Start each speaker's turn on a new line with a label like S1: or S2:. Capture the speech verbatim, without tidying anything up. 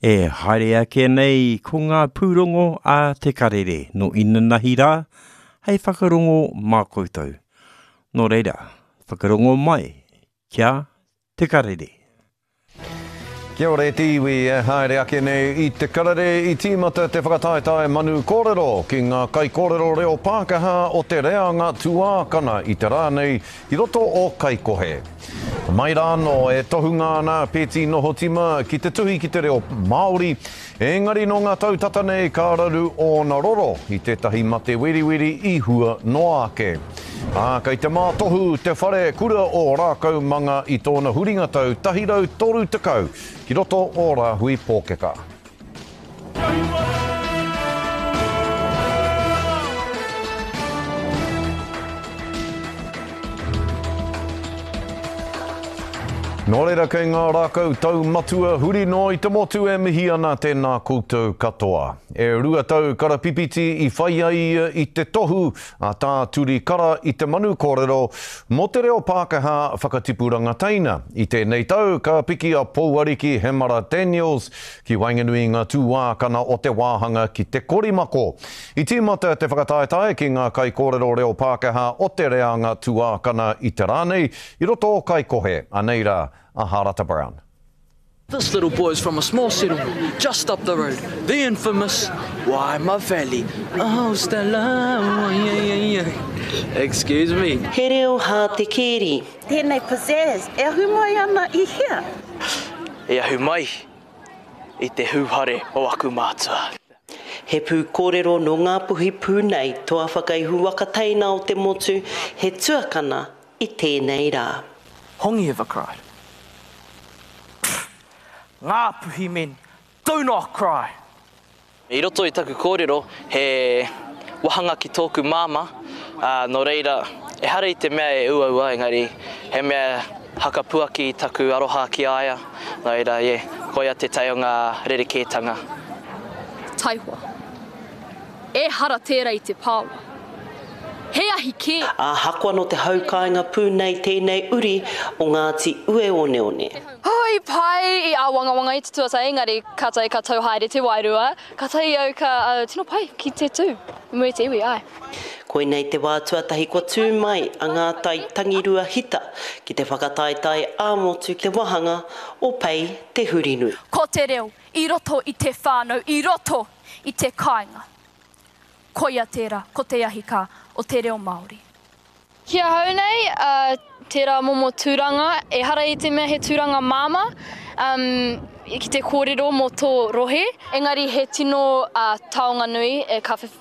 S1: E haere ake nei ko ngā pūrongo a te karere no inanahi rā, hei whakarongo mā koutou. Nō reira, whakarongo mai kia te karere.
S2: Kia ora e te iwi e haere ake nei i te karere i tīmata te whakataetae manu kōrero ki ngā kai kōrero reo Pākehā o te reanga tuākana i te rānei i roto o Kaikohe. Mai rāno e tohunga nā pēti noho tima ki te tuhi ki te reo Māori, engari no ngā tautata nei ka raru o na roro i tētahi mate wiriwiri i hua noa ake. Ā, kei te mātohu te whare kura o rākau manga i tōna huringatau tahirau toru tekau ki roto o rā hui pōkeka. Nō reira kei ngā rākau tau matua huri no i te motu e mihi ana tēnā koutou katoa. E rua tau kara pipiti i whai ai i te tohu a tā turi kara i te manu kōrero mo te reo Pākehā whakatipuranga teina. I tēnei tau ka piki a Pouariki Hemara Daniels ki wainganui ngā tūākana o te wāhanga ki te korimako. I tīmata te whakataetae ki ngā kai kōrero reo Pākehā o te reanga tūākana i te rānei i roto o Kaikohe, aneira a Harata Brown.
S3: This little boy is from a small settlement just up the road, the infamous Waima Valley. Oh, Stella, oh, yeah, yeah, yeah. Excuse me.
S4: He reo hā te keri.
S5: Tēnei pizzazz, e ahu mai ana i hea?
S3: E ahu mai i te hūhare o aku mātua.
S4: He pū kōrero no ngā puhi pūnei, toa whakaihu waka teina o te motu, he tuakana i tēnei rā.
S3: Hongi ever cried? Ngā puhi men, do not cry. I roto i taku kōrero, he wahanga ki tōku māma, uh, no reira, e hara i te mea e ua ua, engari, he mea hakapuaki i taku aroha ki aia, no reira, yeah, koia te taio ngā rerekētanga.
S6: Taihua, e hara tērā i te pāua. He ahi ke.
S4: A hakua no te haukainga pūnei tēnei uri o Ngāti Ue One One.
S6: Hoi pai i a wanga wanga i te tuata, engari ka tai ka tau haere te wairua, ka tai au ka uh, tino pai ki te tū, mui te iwi ai.
S4: Koe nei te wātua tahi kua tū mai a ngā tai tangirua hita ki te whakataetai āmotu te wahanga o pei te hurinu.
S6: Ko te reo, i roto i te whānau, i roto i te kāinga. Koia tērā, ko te ahi ka o te reo Māori. Kia hau nei, uh, tērā momo tūranga, e hara i te mea he tūranga māma, um, ki te kōrero mo tō rohe. Engari he tino uh, taonga nui e ka